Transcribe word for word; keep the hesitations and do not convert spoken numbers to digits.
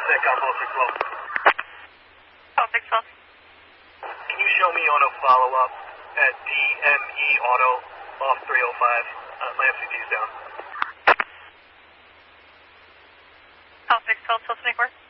Nick on Pulse six twelve. Pulse six twelve. Can you show me on a follow-up at D M E Auto off three oh five? Uh, my F C T's down. Pulse six twelve, Pulse twenty-four.